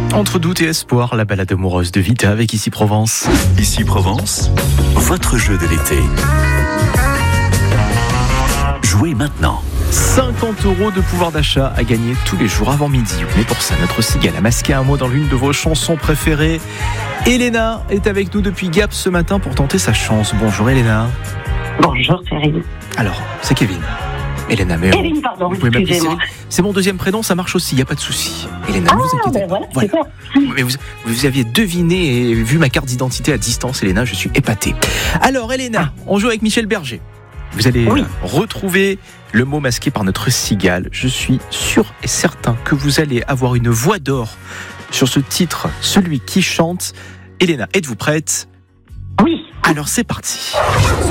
Entre doute et espoir, la balade amoureuse de Vita avec Ici Provence. Ici Provence, votre jeu de l'été. Jouez maintenant. 50 € de pouvoir d'achat à gagner tous les jours avant midi. Mais pour ça, notre cigale a masqué un mot dans l'une de vos chansons préférées. Elena est avec nous depuis Gap ce matin pour tenter sa chance. Bonjour Elena. Bonjour Cyril. Alors, c'est Kevin. Elena, mais Kevin, pardon, vous pouvez m'appeler excusez-moi. Cyril. C'est mon deuxième prénom, ça marche aussi, il n'y a pas de souci. Elena, ne vous inquiétez pas. Voilà. Super. Mais vous aviez deviné et vu ma carte d'identité à distance, Elena, je suis épaté. Alors Elena, on joue avec Michel Berger. Vous allez retrouver le mot masqué par notre cigale. Je suis sûr et certain que vous allez avoir une voix d'or sur ce titre, Celui qui chante. Elena, êtes-vous prête ? Oui. Alors c'est parti.